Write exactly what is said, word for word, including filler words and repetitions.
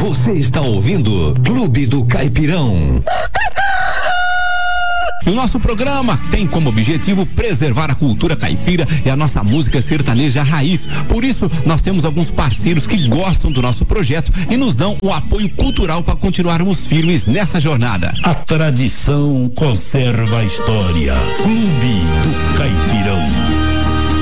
Você está ouvindo Clube do Caipirão. E o nosso programa tem como objetivo preservar a cultura caipira e a nossa música sertaneja raiz. Por isso, nós temos alguns parceiros que gostam do nosso projeto e nos dão um apoio cultural para continuarmos firmes nessa jornada. A tradição conserva a história. Clube do Caipirão.